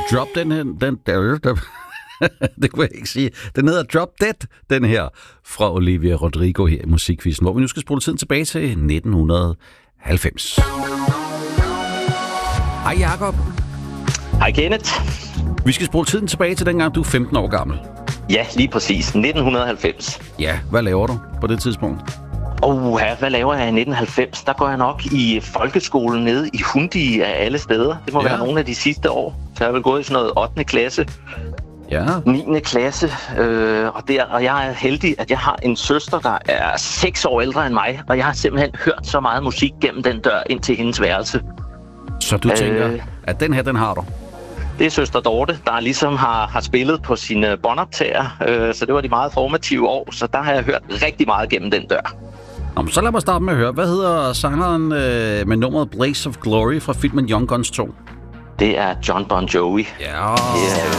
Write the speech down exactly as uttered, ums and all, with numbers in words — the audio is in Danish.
Drop den her, den der, der det kunne jeg ikke sige. Den hedder Drop Dead, den her, fra Olivia Rodrigo her i Musikquizzen, hvor vi nu skal spole tiden tilbage til nitten halvfems. Hej Jakob. Hej Kenneth. Vi skal spole tiden tilbage til dengang, du er femten år gammel. Ja, lige præcis. nitten halvfems. Ja, hvad laver du på det tidspunkt? Åh, ja, hvad laver jeg i nitten halvfems? Der går jeg nok i folkeskolen nede i Hundi af alle steder. Det må ja. være nogle af de sidste år. Så jeg har vel gået i sådan noget ottende klasse. Ja. niende klasse. Øh, og, der, og jeg er heldig, at jeg har en søster, der er seks år ældre end mig. Og jeg har simpelthen hørt så meget musik gennem den dør ind til hendes værelse. Så du tænker, øh, at den her, den har du? Det er søster Dorte, der ligesom har, har spillet på sine båndoptager. Øh, så det var de meget formative år. Så der har jeg hørt rigtig meget gennem den dør. Nå, så lad mig starte med at høre. Hvad hedder sangeren øh, med nummeret Blaze of Glory fra filmen Young Guns to? Det er John Bon Jovi. Ja. Yeah.